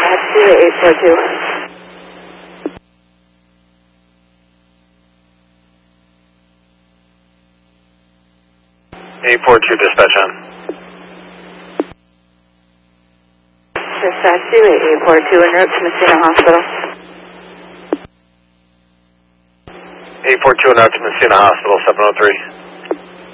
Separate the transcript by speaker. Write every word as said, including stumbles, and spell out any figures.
Speaker 1: Taxi to eight four two.
Speaker 2: eight four two dispatch on.
Speaker 1: Dispatch to eight four two en route to Messina Hospital.
Speaker 2: eight four two en route to Messina Hospital, seven oh three.